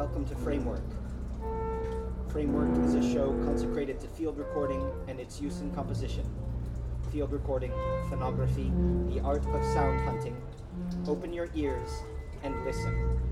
Welcome to Framework. Framework is a show consecrated to field recording and its use in composition. Field recording, phonography, the art of sound hunting. Open your ears and listen.